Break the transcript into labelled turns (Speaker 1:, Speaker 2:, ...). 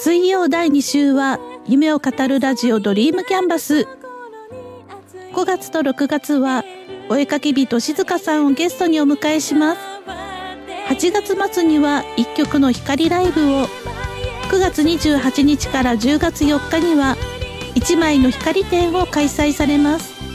Speaker 1: 水曜第2週は夢を語るラジオドリームキャンバス。5月と6月はお絵かき人静香さんをゲストにお迎えします。8月末には1曲の光ライブを、9月28日から10月4日には1枚の光展を開催されます。